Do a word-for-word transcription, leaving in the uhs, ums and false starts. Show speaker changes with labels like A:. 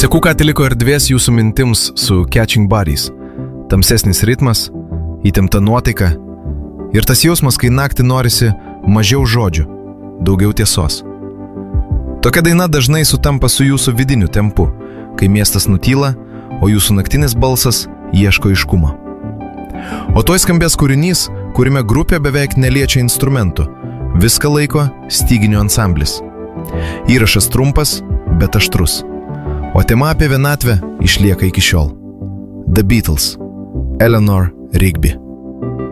A: Seku, ką liko erdvės jūsų mintims su Catching Bodies. Tamsesnis ritmas, įtempta nuotaika ir tas jausmas, kai naktį norisi mažiau žodžių, daugiau tiesos. Tokia daina dažnai sutampa su jūsų vidiniu tempu, kai miestas nutyla, o jūsų naktinis balsas ieško aiškumo. O tuoj skambės kūrinys, kuriame grupė beveik neliečia instrumentų, viską laiko styginių ansamblis. Įrašas trumpas, bet aštrus, o tema apie vienatvę išlieka iki šiol. The Beatles, Eleanor Rigby.